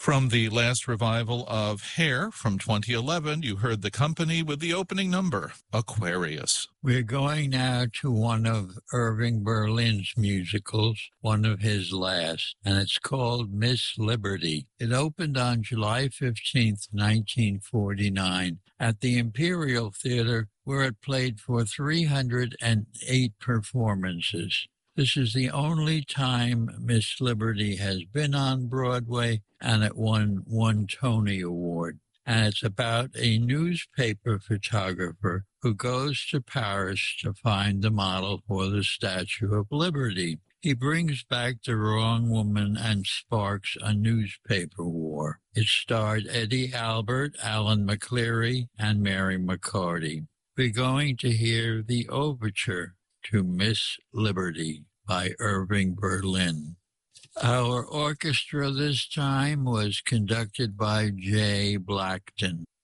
From the last revival of Hair from 2011, you heard the company with the opening number, Aquarius. We're going now to one of Irving Berlin's musicals, one of his last, and it's called Miss Liberty. It opened on July 15th, 1949, at the Imperial Theater, where it played for 308 performances. This is the only time Miss Liberty has been on Broadway, and it won one Tony Award. And it's about a newspaper photographer who goes to Paris to find the model for the Statue of Liberty. He brings back the wrong woman and sparks a newspaper war. It starred Eddie Albert, Alan McCleary, and Mary McCarty. We're going to hear the overture to Miss Liberty by Irving Berlin. Our orchestra this time was conducted by Jay Blackton.